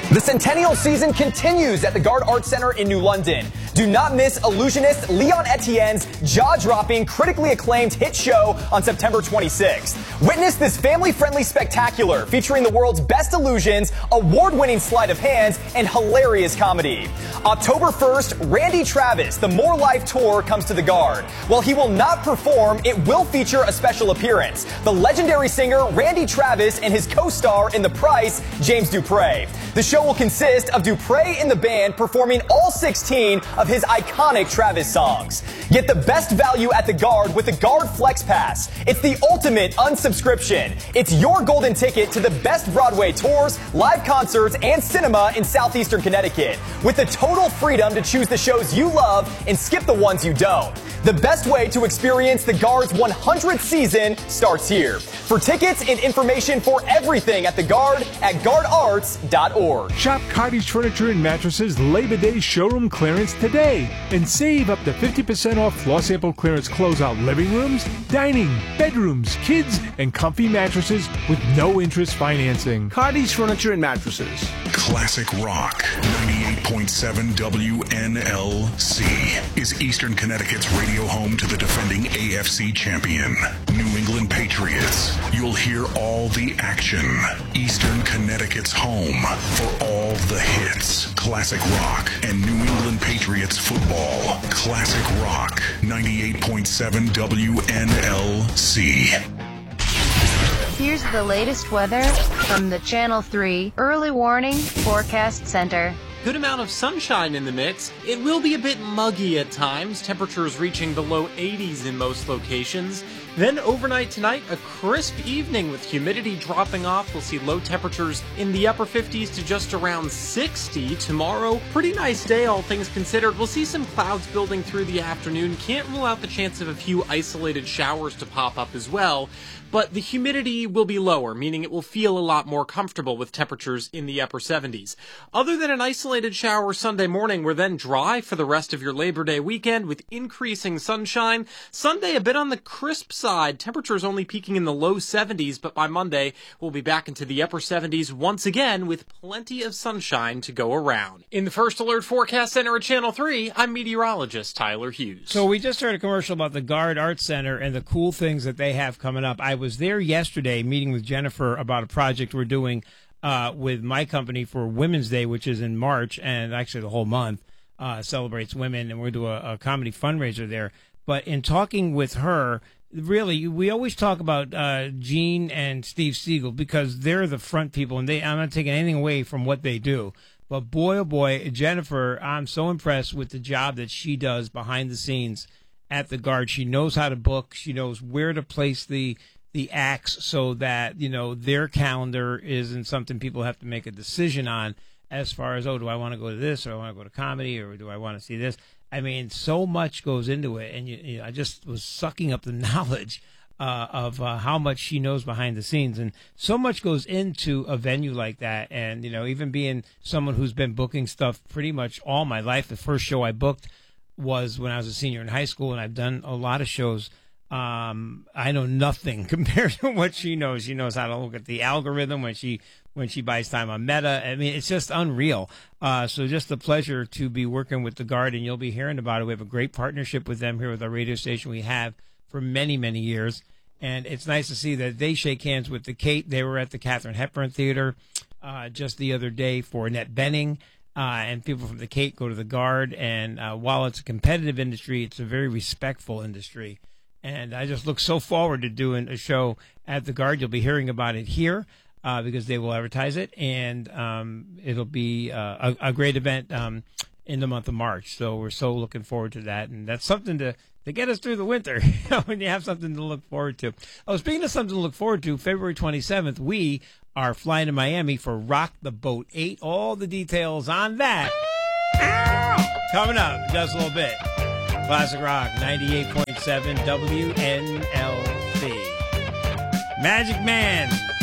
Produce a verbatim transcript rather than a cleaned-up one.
The Centennial season continues at the Gard Arts Center in New London. Do not miss illusionist Leon Etienne's jaw-dropping, critically acclaimed hit show on September twenty-sixth. Witness this family-friendly spectacular featuring the world's best illusions, award-winning sleight of hand, and hilarious comedy. October first, Randy Travis, the More Life Tour, comes to the Gard. While he will not perform, it will feature a special appearance. The legendary singer Randy Travis and his co-star in The Price, James Dupre. The show will consist of Dupre and the band performing all sixteen of his iconic Travis songs. Get the best value at the Gard with the Gard Flex Pass. It's the ultimate unsubscription. It's your golden ticket to the best Broadway tours, live concerts, and cinema in southeastern Connecticut, with the total freedom to choose the shows you love and skip the ones you don't. The best way to experience the Gard's one hundredth season starts here. For tickets and information for everything at the Gard at gard arts dot org. Shop Cottage Furniture and Mattresses Labor Day showroom clearance today and save up to fifty percent off floor sample clearance closeout living rooms, dining, bedrooms, kids, and comfy mattresses with no interest financing. Cottage Furniture and Mattresses. Classic Rock ninety-eight point seven W N L C is Eastern Connecticut's radio home to the defending A F C champion, New England Patriots. You'll hear all the action. Eastern Connecticut's home for all the hits. Classic Rock and New England Patriots football. Classic Rock ninety-eight point seven W N L C. Here's the latest weather from the Channel three Early Warning Forecast Center. Good amount of sunshine in the mix. It will be a bit muggy at times, temperatures reaching the low eighties in most locations. Then overnight tonight, a crisp evening with humidity dropping off. We'll see low temperatures in the upper fifties to just around sixty. Tomorrow, pretty nice day, all things considered. We'll see some clouds building through the afternoon. Can't rule out the chance of a few isolated showers to pop up as well. But the humidity will be lower, meaning it will feel a lot more comfortable with temperatures in the upper seventies. Other than an isolated shower Sunday morning, we're then dry for the rest of your Labor Day weekend with increasing sunshine. Sunday a bit on the crisp side, temperatures only peaking in the low seventies, but by Monday we'll be back into the upper seventies once again with plenty of sunshine to go around. In the First Alert Forecast Center at Channel three, I'm meteorologist Tyler Hughes. So we just heard a commercial about the Gard Arts Center and the cool things that they have coming up. I was there yesterday meeting with Jennifer about a project we're doing uh, with my company for Women's Day, which is in March, and actually the whole month uh, celebrates women, and we're doing a, a comedy fundraiser there. But in talking with her, really, we always talk about uh, Gene and Steve Siegel because they're the front people, and they I'm not taking anything away from what they do. But boy, oh boy, Jennifer, I'm so impressed with the job that she does behind the scenes at the Gard. She knows how to book. She knows where to place the the acts so that, you know, their calendar isn't something people have to make a decision on as far as, oh, do I want to go to this, or do I want to go to comedy, or do I want to see this? I mean, so much goes into it, and you, you know, I just was sucking up the knowledge uh, of uh, how much she knows behind the scenes, and so much goes into a venue like that. And, you know, even being someone who's been booking stuff pretty much all my life, the first show I booked was when I was a senior in high school, and I've done a lot of shows. Um, I know nothing compared to what she knows. She knows how to look at the algorithm when she when she buys time on Meta. I mean, it's just unreal. Uh, so just a pleasure to be working with the Gard, and you'll be hearing about it. We have a great partnership with them here with our radio station. We have for many, many years, and it's nice to see that they shake hands with the Kate. They were at the Katharine Hepburn Theater uh, just the other day for Annette Bening. Uh, and people from the Kate go to the Gard, and uh, while it's a competitive industry, it's a very respectful industry. And I just look so forward to doing a show at the Gard. You'll be hearing about it here uh, because they will advertise it, and um, it'll be uh, a, a great event um, in the month of March. So we're so looking forward to that, and that's something to, to get us through the winter when you have something to look forward to. Oh, speaking of something to look forward to, February twenty-seventh, we are flying to Miami for Rock the Boat eight. All the details on that coming up in just a little bit. Classic Rock, ninety-eight point seven W N L C. Magic Man.